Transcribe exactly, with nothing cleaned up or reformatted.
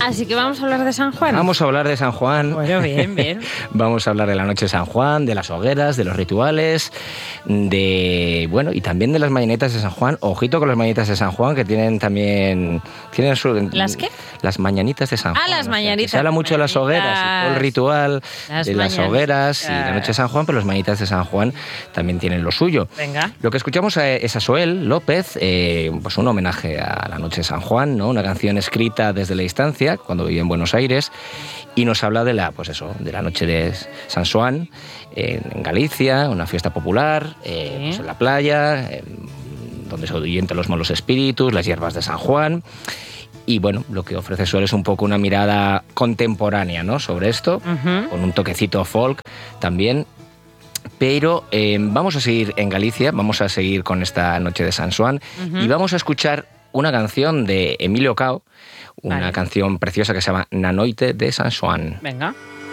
Así que vamos a hablar de San Juan. Vamos a hablar de San Juan. Bueno, bien, bien. Vamos a hablar de la noche de San Juan, de las hogueras, de los rituales, de bueno, y también de las mañanitas de San Juan. Ojito con las mañanitas de San Juan, que tienen también tienen su, ¿Las qué? Las mañanitas de San Juan. Ah, las o sea, mañanitas. Se habla mucho de las hogueras y todo el ritual las de las hogueras y la noche de San Juan, pero las mañanitas de San Juan también tienen lo suyo. Venga. Lo que escuchamos es a Soel López, eh, pues un homenaje a la noche de San Juan, ¿no? Una canción escrita desde la distancia, cuando vivía en Buenos Aires, y nos habla de la, pues eso, de la noche de San Juan eh, en Galicia, una fiesta popular, eh, sí. pues en la playa, eh, donde se ahuyentan los malos espíritus, las hierbas de San Juan. Y bueno, lo que ofrece Soel es un poco una mirada contemporánea, ¿no?, sobre esto, uh-huh. con un toquecito folk también. Pero eh, vamos a seguir en Galicia, vamos a seguir con esta noche de San Juan, uh-huh. y vamos a escuchar una canción de Emilio Cao, una vale. canción preciosa que se llama Na Noite de San Juan. Venga.